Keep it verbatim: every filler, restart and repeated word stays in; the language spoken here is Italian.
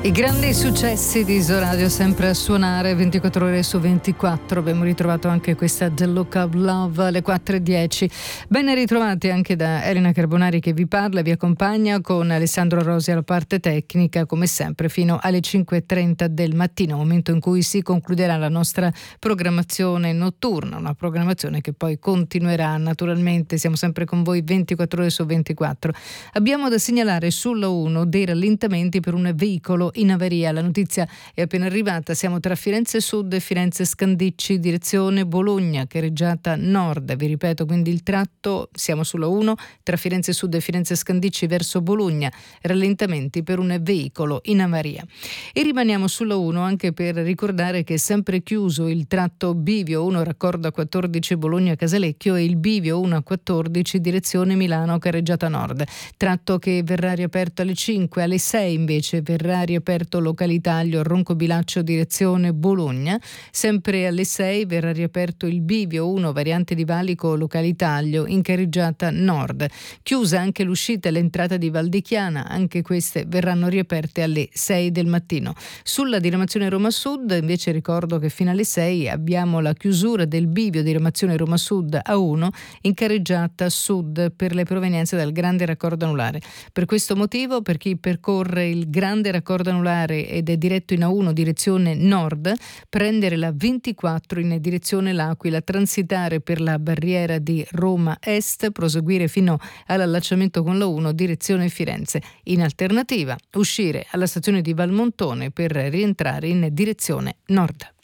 I grandi successi di Isoradio sempre a suonare ventiquattro ore su ventiquattro. Abbiamo ritrovato anche questa The Look of Love alle quattro e dieci. Ben ritrovati anche da Elena Carbonari che vi parla e vi accompagna, con Alessandro Rosi alla parte tecnica, come sempre fino alle cinque e trenta del mattino, momento in cui si concluderà la nostra programmazione notturna, una programmazione che poi continuerà naturalmente. Siamo sempre con voi ventiquattro ore su ventiquattro. Abbiamo da segnalare sulla uno dei rallentamenti per un veicolo in avaria. La notizia è appena arrivata. Siamo tra Firenze Sud e Firenze Scandicci, direzione Bologna, carreggiata nord. Vi ripeto, quindi il tratto, siamo sulla uno, tra Firenze Sud e Firenze Scandicci verso Bologna, rallentamenti per un veicolo in avaria. E rimaniamo sulla uno anche per ricordare che è sempre chiuso il tratto bivio uno raccordo a quattordici Bologna Casalecchio e il bivio uno a quattordici direzione Milano carreggiata nord. Tratto che verrà riaperto alle cinque, alle sei invece verrà riaperto localitaglio Roncobilaccio direzione Bologna. Sempre alle sei verrà riaperto il bivio uno variante di valico localitaglio in carreggiata nord. Chiusa anche l'uscita e l'entrata di Valdichiana, anche queste verranno riaperte alle sei del mattino. Sulla diramazione Roma Sud invece ricordo che fino alle sei abbiamo la chiusura del bivio diramazione Roma Sud A uno in carreggiata sud per le provenienze dal grande raccordo anulare. Per questo motivo, per chi percorre il grande raccordo anulare ed è diretto in A uno direzione nord, prendere la ventiquattro in direzione L'Aquila, transitare per la barriera di Roma Est, proseguire fino all'allacciamento con la uno direzione Firenze. In alternativa, uscire alla stazione di Valmontone per rientrare in direzione nord.